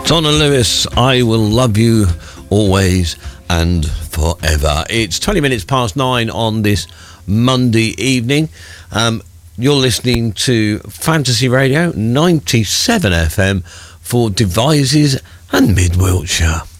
Donna Lewis, I Will Love You Always and Forever. It's 20 minutes past 9 on this Monday evening. You're listening to Fantasy Radio 97 FM for Devizes and Mid Wiltshire.